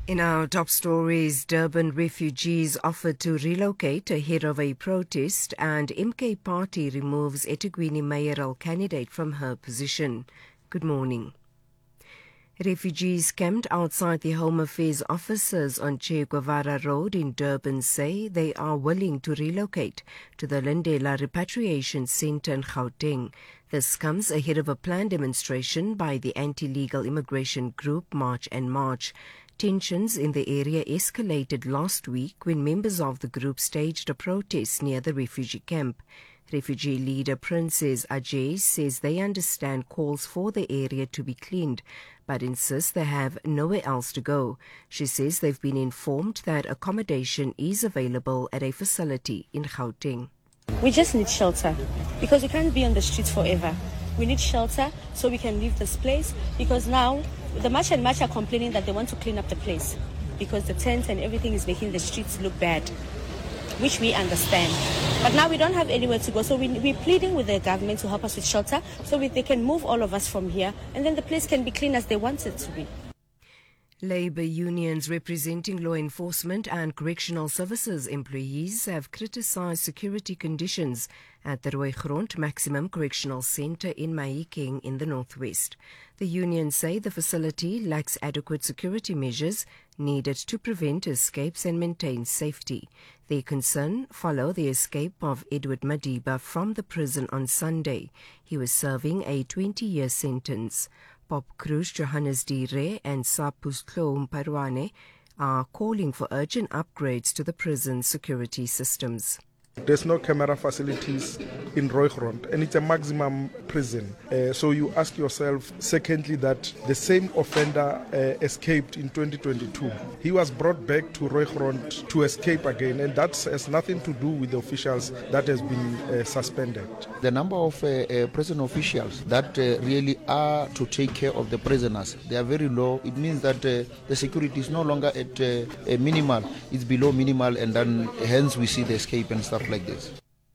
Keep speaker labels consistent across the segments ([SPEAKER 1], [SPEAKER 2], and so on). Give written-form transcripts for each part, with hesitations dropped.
[SPEAKER 1] In our top stories, Durban refugees offered to relocate ahead of a protest, and MK Party removes eThekwini mayoral candidate from her position. Good morning. Refugees camped outside the Home Affairs offices on Che Guevara Road in Durban say they are willing to relocate to the Lindela Repatriation Centre in Gauteng. This comes ahead of a planned demonstration by the anti-legal immigration group March and March. Tensions in the area escalated last week when members of the group staged a protest near the refugee camp. Refugee leader Princess Ajay says they understand calls for the area to be cleaned, but insists they have nowhere else to go. She says they've been informed that accommodation is available at a facility in Gauteng.
[SPEAKER 2] We just need shelter because we can't be on the streets forever. We need shelter so we can leave this place, because now the March and March are complaining that they want to clean up the place because the tents and everything is making the streets look bad, which we understand. But now we don't have anywhere to go, so we're pleading with the government to help us with shelter so they can move all of us from here, and then the place can be clean as they want it to be.
[SPEAKER 1] Labour unions representing law enforcement and correctional services employees have criticised security conditions at the Rooigrond Maximum Correctional Centre in Mahikeng in the northwest. The unions say the facility lacks adequate security measures needed to prevent escapes and maintain safety. Their concern follow the escape of Edward Madiba from the prison on Sunday. He was serving a 20-year sentence. Pop Cruz, Johannes Dire and Sapustlo Mparuane are calling for urgent upgrades to the prison security systems.
[SPEAKER 3] There's no camera facilities in Rooigrond, and it's a maximum prison. So you ask yourself, secondly, that the same offender escaped in 2022. He was brought back to Rooigrond to escape again, and that has nothing to do with the officials that has been suspended.
[SPEAKER 4] The number of prison officials that really are to take care of the prisoners, they are very low. It means that the security is no longer at minimal, it's below minimal, and then hence we see the escape and stuff like this.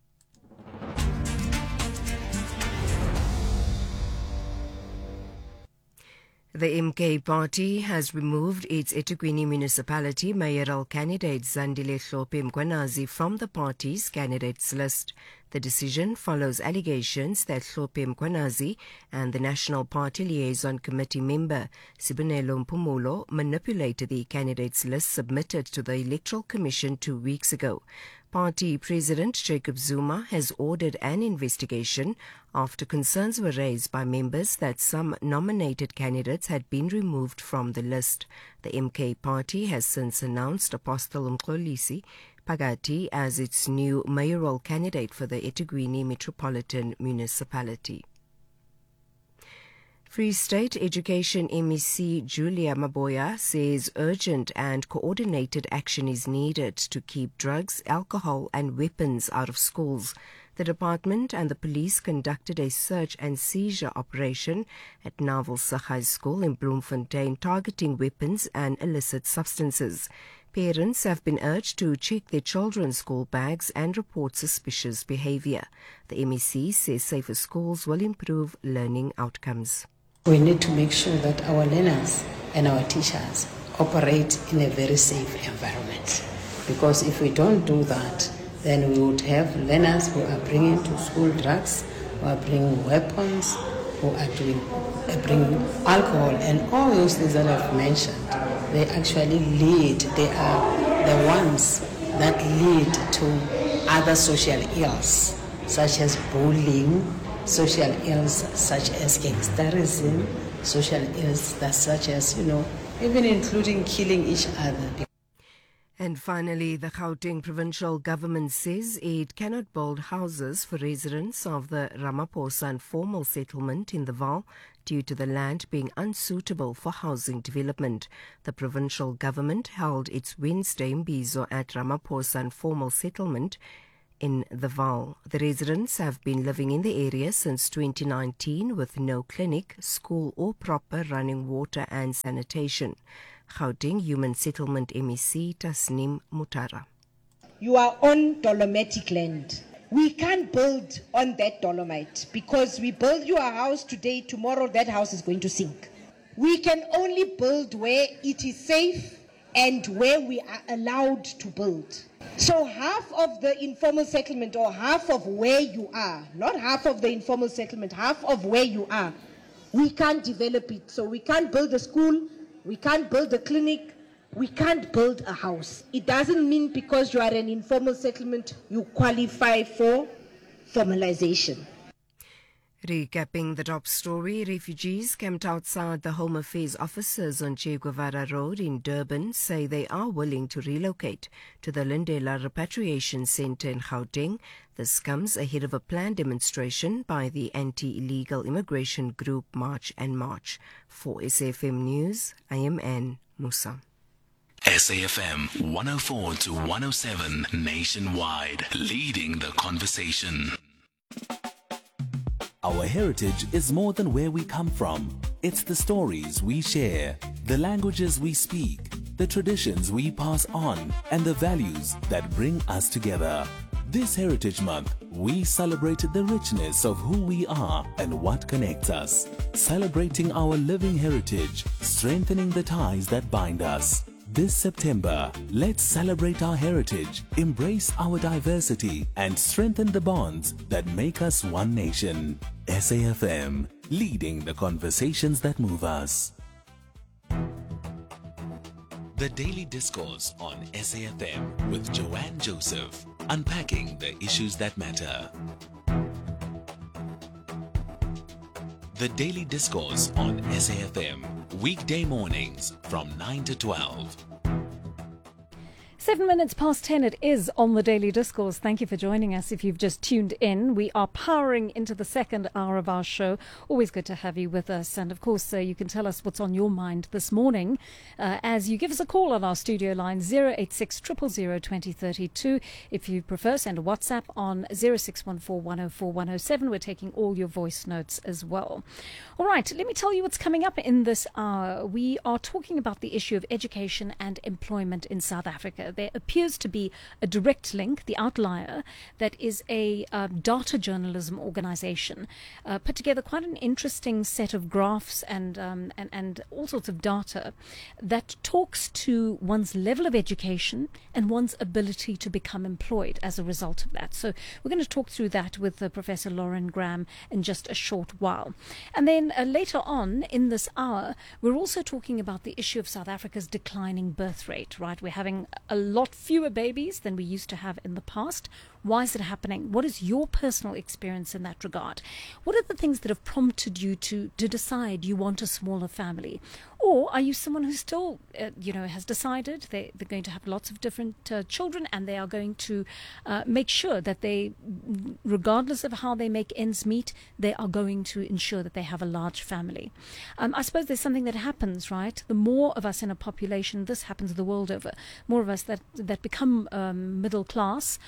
[SPEAKER 1] The MK Party has removed its eThekwini municipality mayoral candidate Zandile Hlophe Mkhwanazi from the party's candidates list. The decision follows allegations that Hlophe Mkhwanazi and the National Party Liaison Committee member Sibonelo Mpumulo manipulated the candidates list submitted to the Electoral Commission 2 weeks ago. Party President Jacob Zuma has ordered an investigation after concerns were raised by members that some nominated candidates had been removed from the list. The MK Party has since announced Apostle Mxolisi Phakathi as its new mayoral candidate for the eThekwini Metropolitan Municipality. Free State Education MEC Julia Maboya says urgent and coordinated action is needed to keep drugs, alcohol and weapons out of schools. The department and the police conducted a search and seizure operation at Naval High School in Bloemfontein targeting weapons and illicit substances. Parents have been urged to check their children's school bags and report suspicious behavior. The MEC says safer schools will improve learning outcomes.
[SPEAKER 5] We need to make sure that our learners and our teachers operate in a very safe environment. Because if we don't do that, then we would have learners who are bringing to school drugs, who are bringing weapons, who are bringing alcohol, and all those things that I've mentioned. They actually lead, they are the ones that lead to other social ills, such as bullying, social ills such as gangsterism, social ills such as, even including killing each other.
[SPEAKER 1] And finally, the Gauteng provincial government says it cannot build houses for residents of the Ramaphosa informal settlement in the Vaal due to the land being unsuitable for housing development. The provincial government held its Wednesday mbizo at Ramaphosa informal settlement in the Vaal. The residents have been living in the area since 2019 with no clinic, school or proper running water and sanitation. Gauteng Human Settlement MEC Tasneem Mutara.
[SPEAKER 6] You are on dolomitic land. We can't build on that dolomite because we build you a house today, tomorrow that house is going to sink. We can only build where it is safe and where we are allowed to build. So half of the informal settlement, or half of where you are, not half of the informal settlement, half of where you are, we can't develop it. So we can't build a school, we can't build a clinic, we can't build a house. It doesn't mean because you are an informal settlement, you qualify for formalization.
[SPEAKER 1] Recapping the top story, refugees camped outside the Home Affairs offices on Che Guevara Road in Durban say they are willing to relocate to the Lindela Repatriation Centre in Gauteng. This comes ahead of a planned demonstration by the anti-illegal immigration group March and March. For SAFM News, I am Anne Musa.
[SPEAKER 7] SAFM 104 to 107 nationwide, leading the conversation.
[SPEAKER 8] Our heritage is more than where we come from. It's the stories we share, the languages we speak, the traditions we pass on, and the values that bring us together. This Heritage Month, we celebrated the richness of who we are and what connects us. Celebrating our living heritage, strengthening the ties that bind us. This September, let's celebrate our heritage, embrace our diversity, and strengthen the bonds that make us one nation. SAFM, leading the conversations that move us.
[SPEAKER 7] The Daily Discourse on SAFM with Joanne Joseph, unpacking the issues that matter. The Daily Discourse on SAFM, weekday mornings from 9 to 12.
[SPEAKER 9] 7 minutes past 10 it is on the Daily Discourse. Thank you for joining us. If you've just tuned in, we are powering into the second hour of our show. Always good to have you with us. And of course, you can tell us what's on your mind this morning as you give us a call on our studio line 086 000 2032. If you prefer, send a WhatsApp on 0614 104 107. We're taking all your voice notes as well. All right, let me tell you what's coming up in this hour. We are talking about the issue of education and employment in South Africa. There appears to be a direct link, the Outlier, that is a data journalism organization, put together quite an interesting set of graphs and all sorts of data that talks to one's level of education and one's ability to become employed as a result of that. So we're going to talk through that with Professor Lauren Graham in just a short while. And then later on in this hour, we're also talking about the issue of South Africa's declining birth rate, right? We're having a lot fewer babies than we used to have in the past. Why is it happening? What is your personal experience in that regard? What are the things that have prompted you to decide you want a smaller family? Or are you someone who still, has decided they're going to have lots of different children and they are going to make sure that they, regardless of how they make ends meet, they are going to ensure that they have a large family? I suppose there's something that happens, right? The more of us in a population, this happens the world over, more of us that become middle class,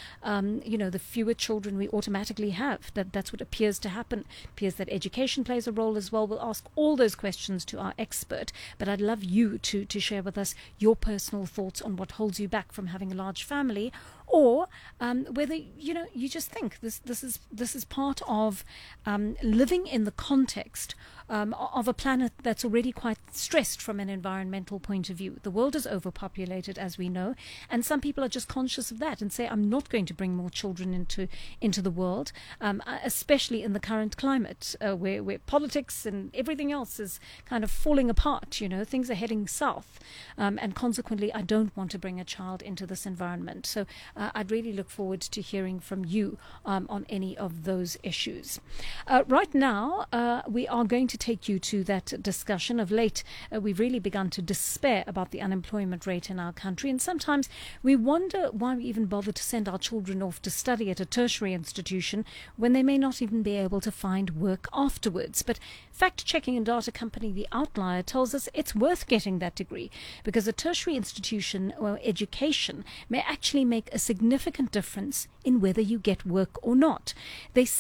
[SPEAKER 9] the fewer children we automatically have. That's what appears to happen. It appears that education plays a role as well. We'll ask all those questions to our expert, but I'd love you to share with us your personal thoughts on what holds you back from having a large family, or whether you just think this is part of living in the context of a planet that's already quite stressed from an environmental point of view. The world is overpopulated, as we know, and some people are just conscious of that and say, I'm not going to bring more children into the world, especially in the current climate where politics and everything else is kind of falling apart. Things are heading south, and consequently I don't want to bring a child into this environment. So I'd really look forward to hearing from you on any of those issues. Right now, we are going to take you to that discussion. Of late, we've really begun to despair about the unemployment rate in our country, and sometimes we wonder why we even bother to send our children off to study at a tertiary institution when they may not even be able to find work afterwards. But fact-checking and data company The Outlier tells us it's worth getting that degree, because a tertiary institution or education may actually make a significant difference in whether you get work or not. They say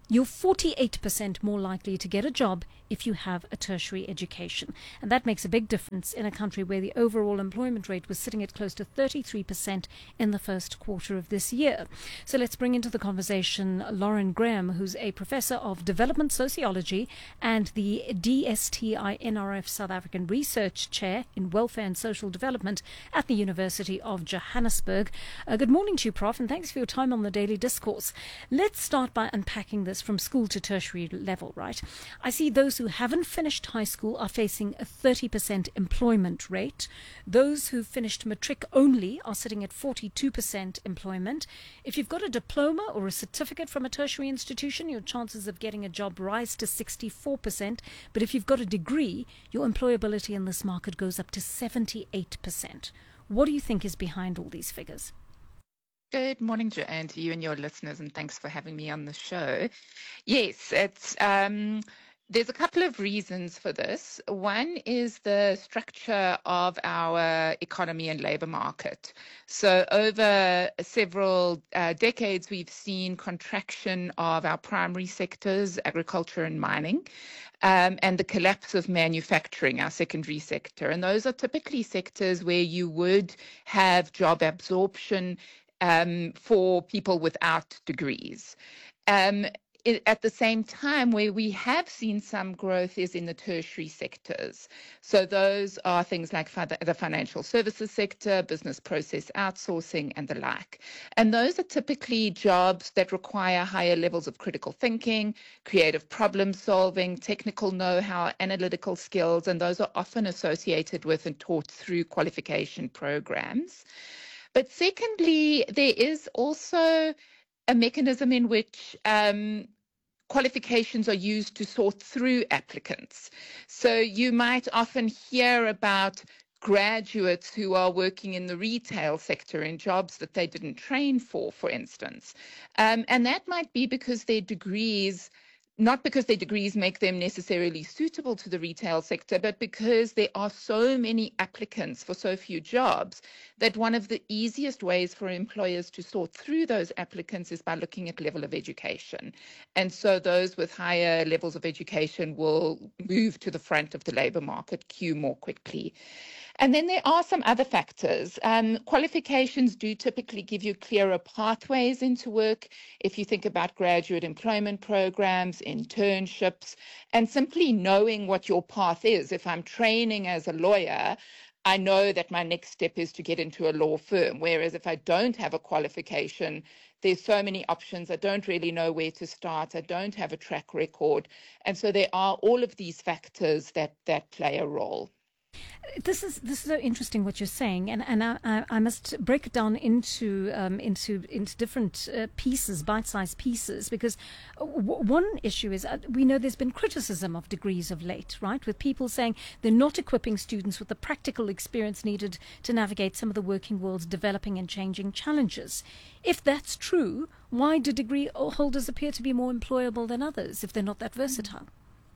[SPEAKER 9] you're 48% more likely to get a job if you have a tertiary education. And that makes a big difference in a country where the overall employment rate was sitting at close to 33% in the first quarter of this year. So let's bring into the conversation Lauren Graham, who's a professor of development sociology and the DSTI NRF South African Research Chair in Welfare and Social Development at the University of Johannesburg. Good morning to you, Prof, and thanks for your time on the Daily Discourse. Let's start by unpacking this from school to tertiary level, right? I see those who haven't finished high school are facing a 30% employment rate. Those who finished matric only are sitting at 42% employment. If you've got a diploma or a certificate from a tertiary institution, your chances of getting a job rise to 64%. But if you've got a degree, your employability in this market goes up to 78%. What do you think is behind all these figures?
[SPEAKER 10] Good morning, Joanne, to you and your listeners, and thanks for having me on the show. Yes, there's a couple of reasons for this. One is the structure of our economy and labor market. So over several decades, we've seen contraction of our primary sectors, agriculture and mining, and the collapse of manufacturing, our secondary sector. And those are typically sectors where you would have job absorption for people without degrees. At the same time, where we have seen some growth is in the tertiary sectors. So those are things like the financial services sector, business process outsourcing, and the like. And those are typically jobs that require higher levels of critical thinking, creative problem solving, technical know-how, analytical skills, and those are often associated with and taught through qualification programs. But secondly, there is also a mechanism in which qualifications are used to sort through applicants. So you might often hear about graduates who are working in the retail sector in jobs that they didn't train for instance. And that might be because their degrees, not because their degrees make them necessarily suitable to the retail sector, but because there are so many applicants for so few jobs that one of the easiest ways for employers to sort through those applicants is by looking at level of education. And so those with higher levels of education will move to the front of the labor market queue more quickly. And then there are some other factors. Qualifications do typically give you clearer pathways into work. If you think about graduate employment programs, internships, and simply knowing what your path is. If I'm training as a lawyer, I know that my next step is to get into a law firm. Whereas if I don't have a qualification, there's so many options. I don't really know where to start. I don't have a track record. And so there are all of these factors that play a role.
[SPEAKER 9] This is so interesting what you're saying, and I must break it down into different pieces, bite-sized pieces, because one issue is we know there's been criticism of degrees of late, right? With people saying they're not equipping students with the practical experience needed to navigate some of the working world's developing and changing challenges. If that's true, why do degree holders appear to be more employable than others if they're not that versatile?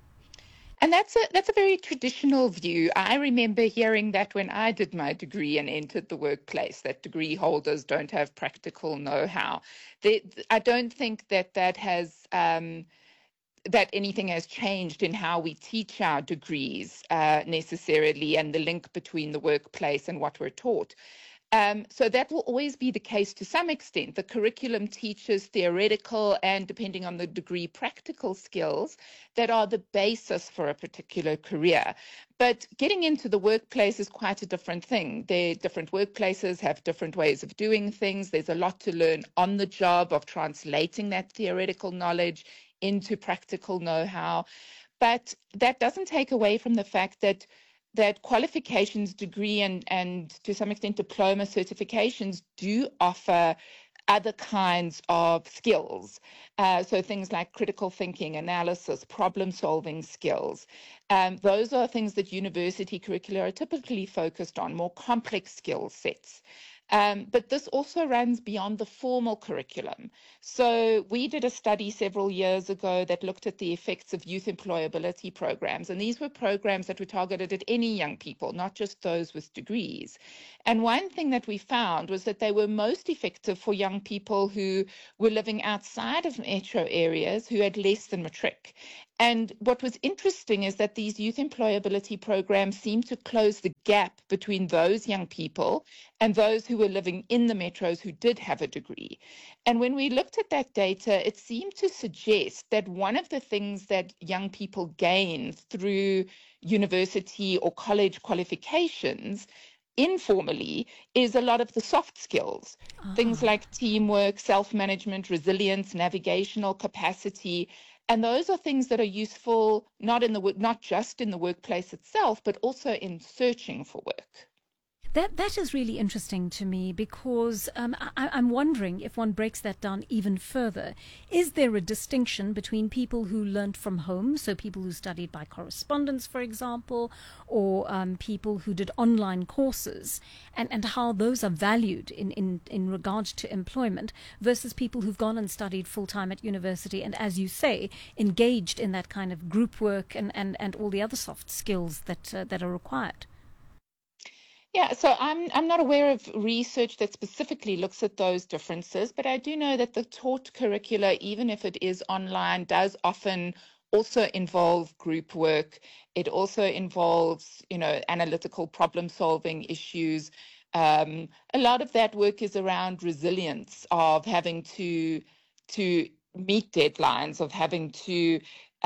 [SPEAKER 10] And that's a very traditional view. I remember hearing that when I did my degree and entered the workplace, that degree holders don't have practical know-how. I don't think that has that anything has changed in how we teach our degrees necessarily, and the link between the workplace and what we're taught. So that will always be the case to some extent. The curriculum teaches theoretical and, depending on the degree, practical skills that are the basis for a particular career. But getting into the workplace is quite a different thing. Different workplaces have different ways of doing things. There's a lot to learn on the job of translating that theoretical knowledge into practical know-how. But that doesn't take away from the fact that qualifications, degree, and to some extent diploma certifications do offer other kinds of skills. So things like critical thinking, analysis, problem-solving skills. Those are things that university curricula are typically focused on, more complex skill sets. But this also runs beyond the formal curriculum. So we did a study several years ago that looked at the effects of youth employability programs. And these were programs that were targeted at any young people, not just those with degrees. And one thing that we found was that they were most effective for young people who were living outside of metro areas who had less than matric. And what was interesting is that these youth employability programs seem to close the gap between those young people and those who were living in the metros who did have a degree. And when we looked at that data, it seemed to suggest that one of the things that young people gain through university or college qualifications informally is a lot of the soft skills, things like teamwork, self-management, resilience, navigational capacity. And those are things that are useful not just in the workplace itself, but also in searching for work.
[SPEAKER 9] That is really interesting to me because I'm wondering if one breaks that down even further. Is there a distinction between people who learned from home, so people who studied by correspondence, for example, or people who did online courses, and how those are valued in regards to employment versus people who've gone and studied full-time at university and, as you say, engaged in that kind of group work and all the other soft skills that are required?
[SPEAKER 10] Yeah, so I'm not aware of research that specifically looks at those differences, but I do know that the taught curricula, even if it is online, does often also involve group work. It also involves, analytical problem-solving issues. A lot of that work is around resilience, of having to meet deadlines, of having to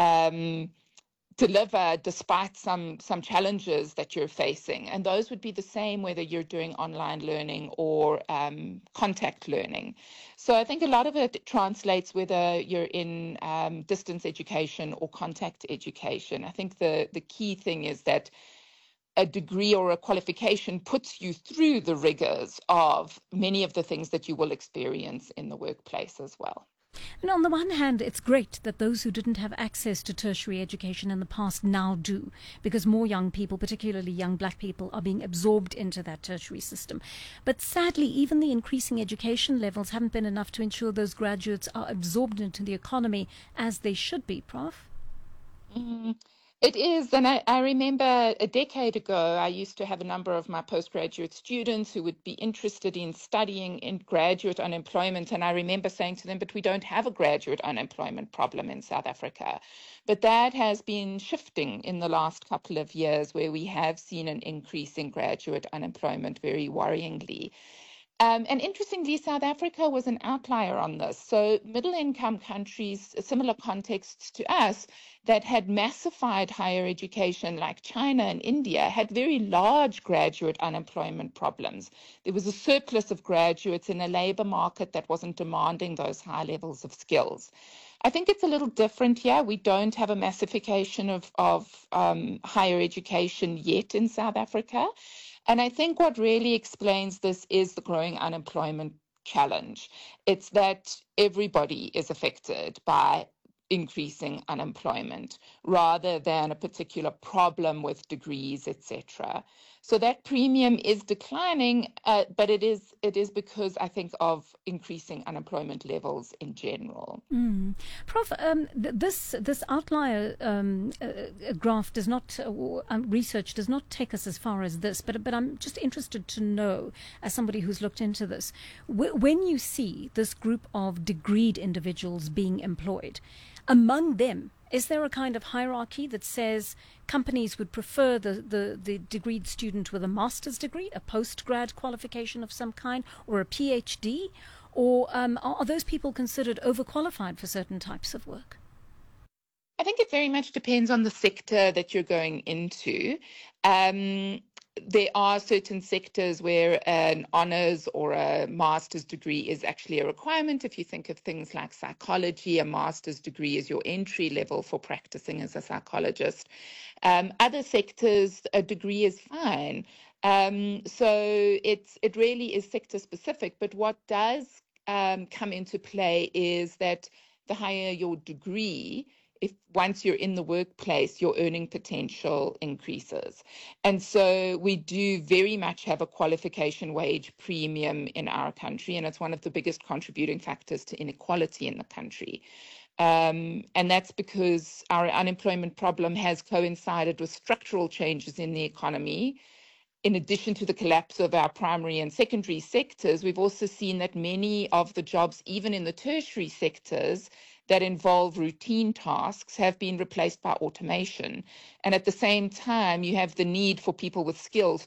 [SPEAKER 10] deliver despite some challenges that you're facing. And those would be the same whether you're doing online learning or contact learning. So I think a lot of it translates whether you're in distance education or contact education. I think the key thing is that a degree or a qualification puts you through the rigors of many of the things that you will experience in the workplace as well.
[SPEAKER 9] And on the one hand, it's great that those who didn't have access to tertiary education in the past now do, because more young people, particularly young black people, are being absorbed into that tertiary system. But sadly, even the increasing education levels haven't been enough to ensure those graduates are absorbed into the economy as they should be, Prof.
[SPEAKER 10] It is, and I remember a decade ago, I used to have a number of my postgraduate students who would be interested in studying in graduate unemployment, and I remember saying to them, but we don't have a graduate unemployment problem in South Africa. But that has been shifting in the last couple of years, where we have seen an increase in graduate unemployment very worryingly. And interestingly, South Africa was an outlier on this. So middle-income countries, similar contexts to us, that had massified higher education like China and India had very large graduate unemployment problems. There was a surplus of graduates in a labor market that wasn't demanding those high levels of skills. I think it's a little different here. We don't have a massification of higher education yet in South Africa. And I think what really explains this is the growing unemployment challenge. It's that everybody is affected by increasing unemployment rather than a particular problem with degrees, etc. So that premium is declining, but it is because, I think, of increasing unemployment levels in general.
[SPEAKER 9] Prof, this outlier graph does not, research does not take us as far as this, but I'm just interested to know, as somebody who's looked into this, when you see this group of degreed individuals being employed, among them, is there a kind of hierarchy that says companies would prefer the degreed student with a master's degree, a post-grad qualification of some kind, or a PhD? Or are those people considered overqualified for certain types of work?
[SPEAKER 10] I think it very much depends on the sector that you're going into. There are certain sectors where an honors or a master's degree is actually a requirement. If you think of things like psychology, a master's degree is your entry level for practicing as a psychologist. Other sectors, a degree is fine. So it really is sector specific. But what does come into play is that the higher your degree, if once you're in the workplace, your earning potential increases. And so we do very much have a qualification wage premium in our country, and it's one of the biggest contributing factors to inequality in the country. And that's because our unemployment problem has coincided with structural changes in the economy. In addition to the collapse of our primary and secondary sectors, we've also seen that many of the jobs, even in the tertiary sectors, that involve routine tasks have been replaced by automation. And at the same time, you have the need for people with skills